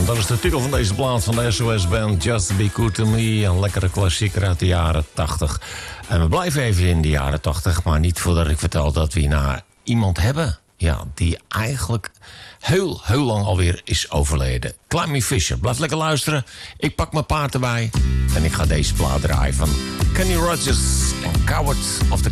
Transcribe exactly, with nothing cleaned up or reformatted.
Dat is de titel van deze plaat van de S O S-band Just Be Good To Me. Een lekkere klassieker uit de jaren tachtig. En we blijven even in de jaren tachtig, maar niet voordat ik vertel dat we hierna iemand hebben... ja, die eigenlijk heel, heel lang alweer is overleden. Climby Fisher, blijf lekker luisteren. Ik pak mijn paard erbij en ik ga deze plaat draaien van Kenny Rogers en Coward of the